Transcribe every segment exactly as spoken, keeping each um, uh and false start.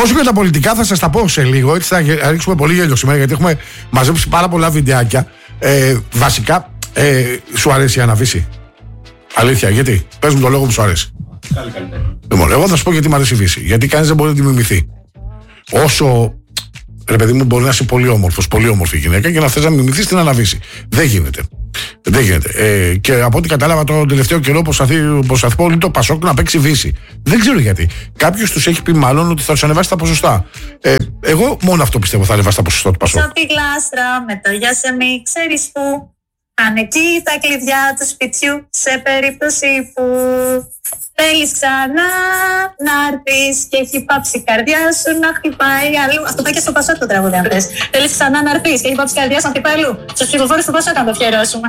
Όσο για τα πολιτικά θα σας τα πω σε λίγο. Έτσι θα ρίξουμε πολύ γέλιο σήμερα, γιατί έχουμε μαζέψει πάρα πολλά βιντεάκια. Ε, βασικά, ε, σου αρέσει η Αναβίση? Αλήθεια, γιατί? Πες μου το λόγο που σου αρέσει. Καλή, καλή. Λοιπόν, εγώ θα σου πω γιατί μου αρέσει η Βύση. Γιατί κανείς δεν μπορεί να τη μιμηθεί. Όσο, ρε παιδί μου, μπορεί να είσαι πολύ όμορφος, πολύ όμορφη γυναίκα και να θες να μιμηθείς την Αναβίση. Δεν γίνεται. Δεν γίνεται. Ε, και από ό,τι κατάλαβα τον τελευταίο καιρό, προσπαθεί πολύ το Πασόκ να παίξει Βύση. Δεν ξέρω γιατί. Κάποιος τους έχει πει μάλλον ότι θα τους ανεβάσει τα ποσοστά. Ε, εγώ μόνο αυτό πιστεύω, θα ανεβάσει τα ποσοστά του Πασόκ. Σαν τη γλάστρα με το γιασεμί, ξέρεις που. Αν εκεί τα κλειδιά του σπιτιού, σε περίπτωση που θέλεις ξανά να έρθεις και έχει πάψει η καρδιά σου να χτυπάει αλλού. Αυτό πάει και στο Πασόκ το τραγούδι, αν θες. Θέλεις ξανά να έρθεις και έχει πάψει η καρδιά σου να χτυπάει αλλού. Στους ψηφοφόρους του Πασόκ να το αφιερώσουμε.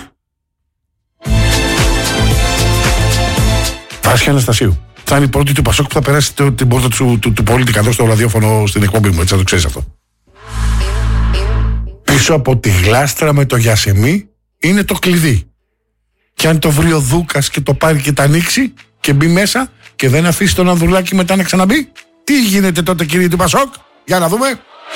Βάσια Αναστασίου. Θα είναι η πρώτη του Πασόκ που θα περάσει το, την πόρτα του, του, του πολίτη εδώ στο ραδιόφωνο στην εκπομπή μου, έτσι να το ξέρεις αυτό. Πίσω από τη γλάστρα με το γιασεμί είναι το κλειδί. Και αν το βρει ο Δούκας και το πάρει και τα ανοίξει και μπει μέσα και δεν αφήσει τον Ανδρουλάκη μετά να ξαναμπεί, τι γίνεται τότε, κύριε του Πασόκ? Για να δούμε.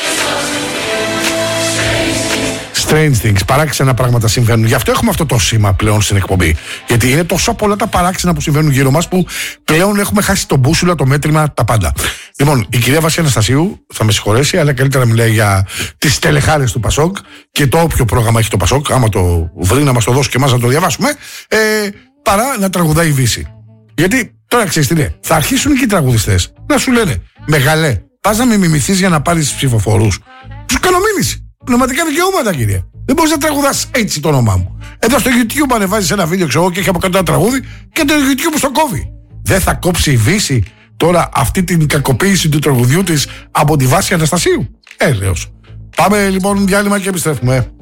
Strange things, παράξενα πράγματα συμβαίνουν. Γι' αυτό έχουμε αυτό το σήμα πλέον στην εκπομπή. Γιατί είναι τόσο πολλά τα παράξενα που συμβαίνουν γύρω μας που πλέον έχουμε χάσει τον μπούσουλα, το μέτρημα, τα πάντα. Λοιπόν, η κυρία Βάσια Αναστασίου θα με συγχωρέσει, αλλά καλύτερα να μιλάει για τις τελεχάρες του Πασόκ και το όποιο πρόγραμμα έχει το Πασόκ, άμα το βρει να μας το δώσει και εμάς να το διαβάσουμε, ε, παρά να τραγουδάει η Βύση. Γιατί τώρα ξέρεις τι λέει, θα αρχίσουν και οι τραγουδιστές να σου λένε, μεγάλε, πας να με μιμηθείς για να πάρεις ψηφοφόρους. Τους κάνω μίμηση. Πνευματικά δικαιώματα, κύριε. Δεν μπορείς να τραγουδάς έτσι το όνομά μου. Εδώ στο YouTube ανεβάζεις ένα βίντεο, ξέρω, και έχει από κάτω ένα τραγούδι και το YouTube στο κόβει. Δεν θα κόψει η Βύση τώρα αυτή την κακοποίηση του τραγουδιού της από τη Βάση Αναστασίου? Έλεος. Πάμε λοιπόν διάλειμμα και επιστρέφουμε.